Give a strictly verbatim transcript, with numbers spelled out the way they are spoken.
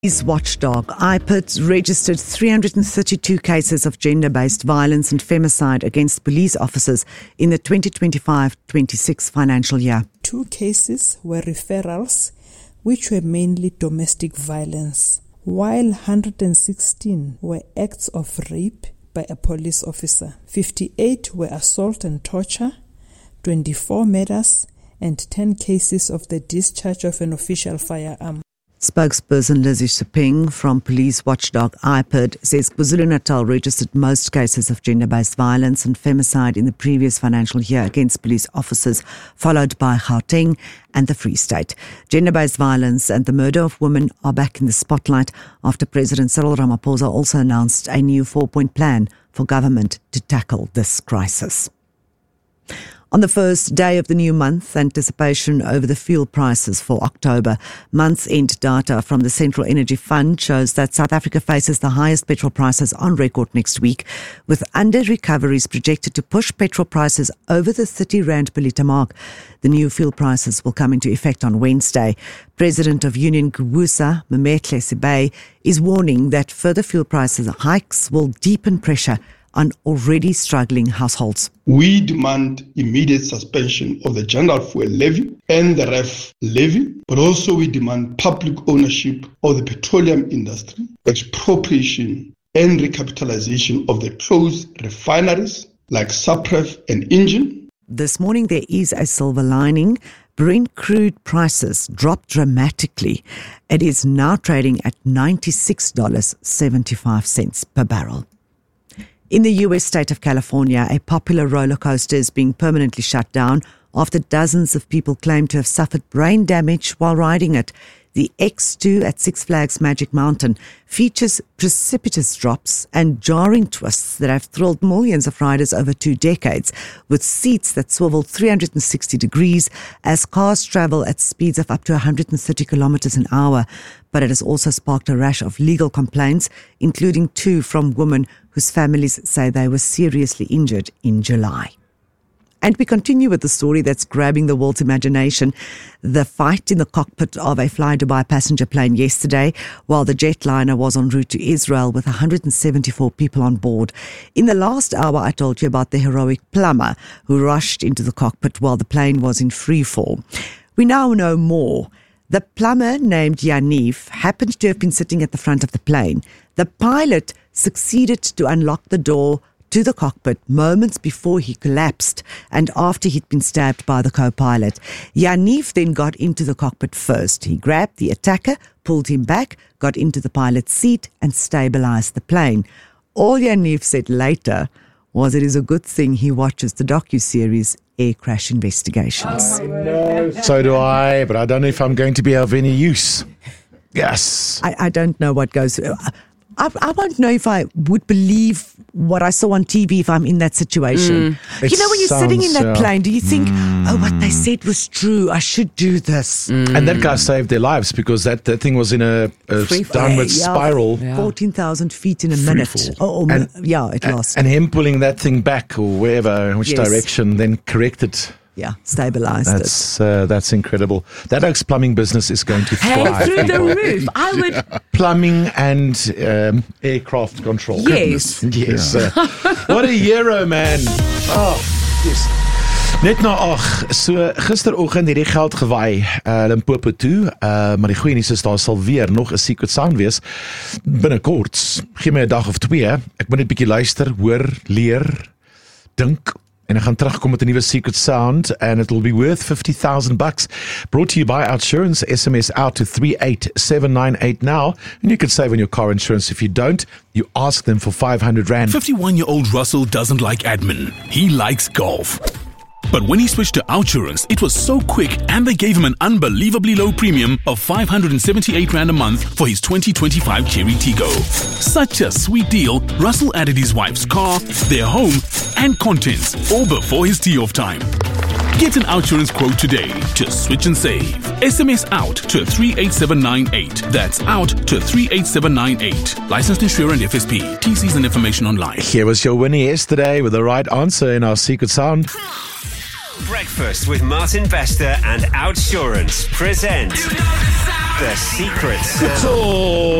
Police watchdog I P I D registered three hundred thirty-two cases of gender-based violence and femicide against police officers in the twenty twenty-five twenty-six financial year. Two cases were referrals, which were mainly domestic violence, while one hundred sixteen were acts of rape by a police officer. fifty-eight were assault and torture, twenty-four murders, and ten cases of the discharge of an official firearm. Spokesperson Lizzie Suping from police watchdog I P I D says KwaZulu-Natal registered most cases of gender-based violence and femicide in the previous financial year against police officers, followed by Gauteng and the Free State. Gender-based violence and the murder of women are back in the spotlight after President Cyril Ramaphosa also announced a new four-point plan for government to tackle this crisis. On the first day of the new month, anticipation over the fuel prices for October. Month-end data from the Central Energy Fund shows that South Africa faces the highest petrol prices on record next week, with under-recoveries projected to push petrol prices over the thirty rand per litre mark. The new fuel prices will come into effect on Wednesday. President of Union Gubusa, Mametle Sibay, is warning that further fuel prices hikes will deepen pressure on already struggling households. We demand immediate suspension of the general fuel levy and the R E F levy, but also we demand public ownership of the petroleum industry, expropriation and recapitalization of the closed refineries like Sapref and Engen. This morning there is a silver lining. Brent crude prices dropped dramatically. It is now trading at ninety-six dollars and seventy-five cents per barrel. In the U S state of California, a popular roller coaster is being permanently shut down after dozens of people claim to have suffered brain damage while riding it. The X two at Six Flags Magic Mountain features precipitous drops and jarring twists that have thrilled millions of riders over two decades, with seats that swivel three hundred sixty degrees as cars travel at speeds of up to one hundred thirty kilometers an hour. But it has also sparked a rash of legal complaints, including two from women whose families say they were seriously injured in July. And we continue with the story that's grabbing the world's imagination. The fight in the cockpit of a Fly Dubai passenger plane yesterday while the jetliner was en route to Israel with one hundred seventy-four people on board. In the last hour, I told you about the heroic plumber who rushed into the cockpit while the plane was in free fall. We now know more. The plumber, named Yaniv, happened to have been sitting at the front of the plane. The pilot succeeded to unlock the door to the cockpit moments before he collapsed and after he'd been stabbed by the co-pilot. Yaniv then got into the cockpit first. He grabbed the attacker, pulled him back, got into the pilot's seat and stabilized the plane. All Yaniv said later was it is a good thing he watches the docuseries Air Crash Investigations. So do I, but I don't know if I'm going to be of any use. Yes. I, I don't know what goes... I, I won't know if I would believe what I saw on T V if I'm in that situation. Mm. You know, when you're sounds, sitting in that uh, plane, do you think, mm. oh, what they said was true, I should do this? Mm. And that guy saved their lives because that, that thing was in a, a downward yeah, spiral. Yeah. fourteen thousand feet in a minute. Oh, oh, and, yeah, it lost. And him pulling that thing back or wherever, in which yes. direction, then corrected. Yeah, stabilized that's, it. Uh, that's incredible. That Oaks plumbing business is going to hey, thrive. through people. the roof. I would. Yeah. Plumbing and um, aircraft control. Yes. Goodness. Yes. Yeah. Uh, what a hero, man. Oh, yes. Net na ag, so gisteroggend het die geld gewaai uh, Limpopo toe, uh, maar die goeie nuus is daar sal weer nog 'n Secret Sound wees binnekort. Gee my 'n dag of twee. Ek moet net 'n bietjie luister, hoor, leer, dink. En ek gaan terugkom met 'n nuwe Secret Sound and it will be worth fifty thousand bucks. Brought to you by Outsurance. S M S out to three eight seven nine eight now and you can save on your car insurance. If you don't, you ask them for five hundred rand. fifty-one-year-old Russell doesn't like admin. He likes golf. But when he switched to Outsurance, it was so quick and they gave him an unbelievably low premium of five hundred seventy-eight rand a month for his twenty twenty-five Cherry Tiggo. Such a sweet deal, Russell added his wife's car, their home, and contents, all before his tee-off time. Get an Outsurance quote today to switch and save. S M S out to three eight seven nine eight. That's out to three eight seven nine eight. Licensed insurer and F S P. T Cs and information online. Here was your winner yesterday with the right answer in our Secret Sound. Breakfast with Martin Bester and Outsurance present The Secret Service. So